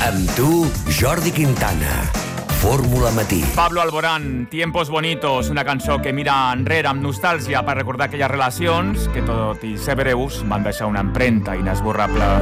Amb tu, Jordi Quintana. Fórmula Matí. Pablo Alborán, Tiempos Bonitos, una cançó que mira enrere amb nostàlgia per recordar aquelles relacions que, tot i ser breus, van deixar una empremta inesborrable.